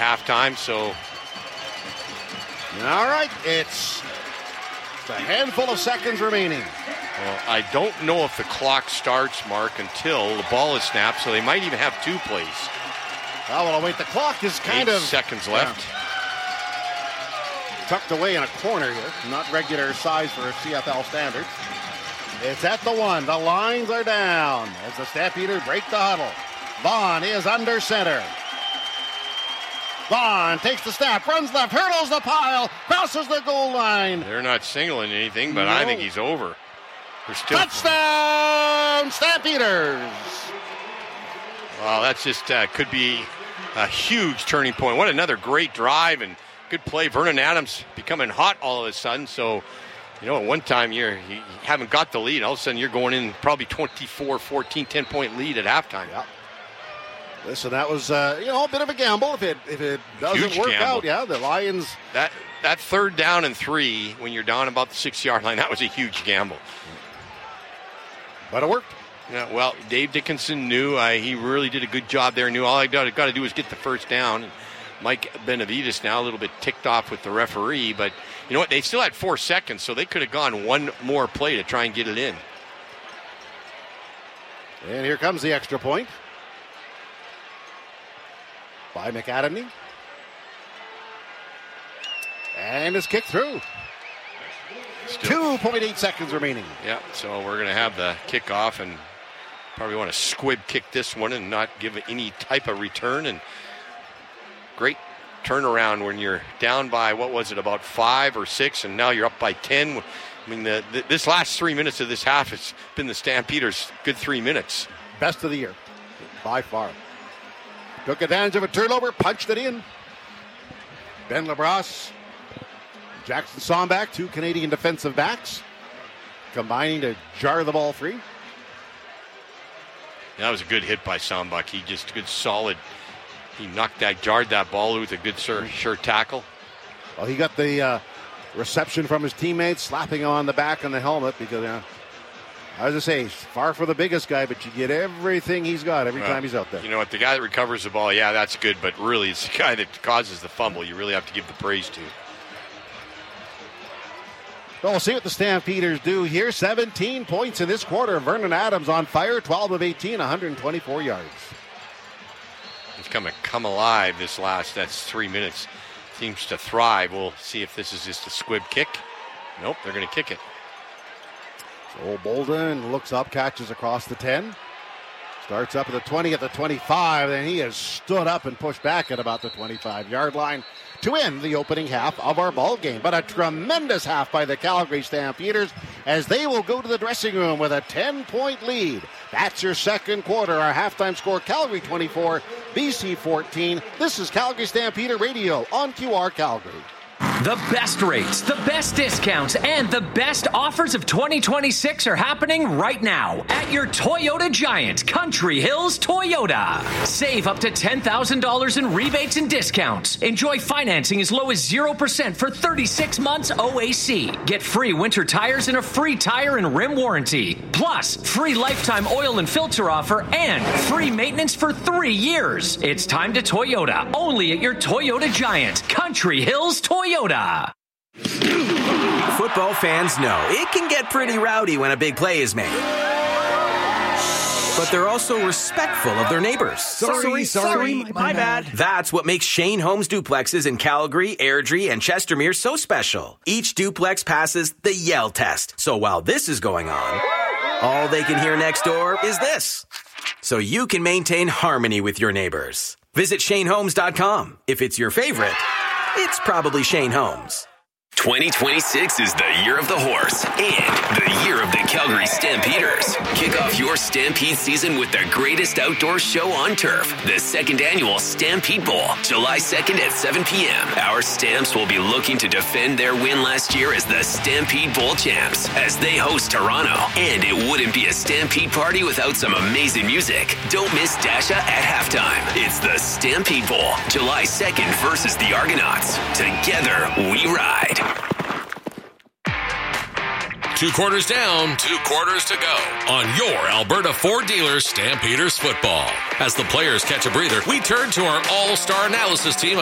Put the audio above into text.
halftime, so. All right, it's a handful of seconds remaining. Well, I don't know if the clock starts, Mark, until the ball is snapped, so they might even have 2 plays. Oh, well, wait, the clock is kind 8 of... seconds left. Tucked away in a corner here. Not regular size for CFL standards. It's at the 1. The lines are down as the Stampeders break the huddle. Vaughn is under center. Vaughn takes the snap, runs left, hurdles the pile, crosses the goal line. They're not signaling anything, but I think he's over. Touchdown, Stampeders! Wow, that's just could be a huge turning point. What another great drive and good play. Vernon Adams becoming hot all of a sudden. So, at one time you haven't got the lead. All of a sudden you're going in probably 24-14, 10-point lead at halftime. Yeah. Listen, that was a bit of a gamble. If it doesn't work out, the Lions. That 3rd down and 3 when you're down about the 6-yard line, that was a huge gamble. But it worked. Yeah, well, Dave Dickinson knew. He really did a good job there. Knew all I got to do is get the first down. And Mike Benavides now a little bit ticked off with the referee, but you know what? They still had 4 seconds, so they could have gone one more play to try and get it in. And here comes the extra point by McAdamy. And it's kicked through. 2.8 seconds remaining. Yeah, so we're going to have the kickoff and probably want to squib kick this one and not give it any type of return. And great turnaround when you're down by, about 5 or 6, and now you're up by 10. I mean, this last 3 minutes of this half has been the Stampeders' good 3 minutes. Best of the year, by far. Took advantage of a turnover, punched it in. Ben LaBrosse, Jackson Sombach, 2 Canadian defensive backs, combining to jar the ball free. That was a good hit by Sombach. He just good solid. He jarred that ball with a good sure tackle. Well, he got the reception from his teammates, slapping him on the back and the helmet because, as I say, he's far from the biggest guy, but you get everything he's got every time he's out there. You know what? The guy that recovers the ball, yeah, that's good, but really it's the guy that causes the fumble you really have to give the praise to. Well, we'll see what the Stampeders do here. 17 points in this quarter. Vernon Adams on fire, 12 of 18, 124 yards. He's come alive that's 3 minutes. Seems to thrive. We'll see if this is just a squib kick. Nope, they're going to kick it. So Bolden looks up, catches across the 10. Starts up at the 20, at the 25, and he has stood up and pushed back at about the 25-yard line to end the opening half of our ball game. But a tremendous half by the Calgary Stampeders as they will go to the dressing room with a 10-point lead. That's your second quarter. Our halftime score, Calgary 24, BC 14. This is Calgary Stampeder Radio on QR Calgary. The best rates, the best discounts, and the best offers of 2026 are happening right now at your Toyota Giant, Country Hills Toyota. Save up to $10,000 in rebates and discounts. Enjoy financing as low as 0% for 36 months OAC. Get free winter tires and a free tire and rim warranty. Plus, free lifetime oil and filter offer and free maintenance for 3 years. It's time to Toyota, only at your Toyota Giant, Country Hills Toyota. Football fans know it can get pretty rowdy when a big play is made. But they're also respectful of their neighbors. Sorry, my bad. That's what makes Shane Homes duplexes in Calgary, Airdrie, and Chestermere so special. Each duplex passes the Yell test. So while this is going on, all they can hear next door is this. So you can maintain harmony with your neighbors. Visit ShaneHomes.com. If it's your favorite, it's probably Shane Homes. 2026 is the year of the horse and the year of the Calgary Stampeders. Kick off your Stampede season with the greatest outdoor show on turf, the second annual Stampede Bowl, July 2nd at 7 p.m. Our Stamps will be looking to defend their win last year as the Stampede Bowl champs as they host Toronto. And it wouldn't be a Stampede party without some amazing music. Don't miss Dasha at halftime. It's the Stampede Bowl, July 2nd versus the Argonauts. Together, we ride. 2 quarters down, 2 quarters to go on your Alberta Ford dealers Stampeders football. As the players catch a breather, we turn to our all-star analysis team